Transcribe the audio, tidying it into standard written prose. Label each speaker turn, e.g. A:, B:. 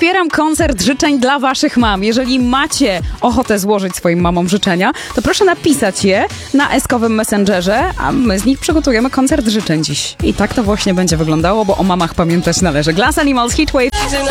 A: Otwieram koncert życzeń dla waszych mam. Jeżeli macie ochotę złożyć swoim mamom życzenia, to proszę napisać je na eskowym Messengerze, a my z nich przygotujemy koncert życzeń dziś. I tak to właśnie będzie wyglądało, bo o mamach pamiętać należy. Glass Animals, Heatwave.